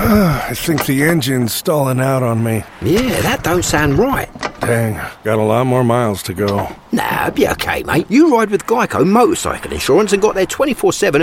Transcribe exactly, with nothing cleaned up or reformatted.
I think the engine's stalling out on me. Yeah, that don't sound right. Dang, got a lot more miles to go. Nah, be okay, mate. You ride with Geico Motorcycle Insurance and got their twenty-four seven